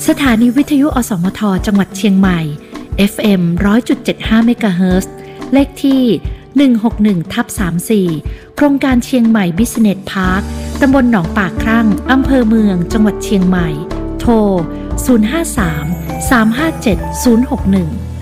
สถานีวิทยุอสมทจังหวัดเชียงใหม่ FM 100.75 เมกะเฮิรตซ์เลขที่161/34 โครงการเชียงใหม่ Business Park ตำบลหนองปากครั่งอำเภอเมืองจังหวัดเชียงใหม่โทร 053 357 061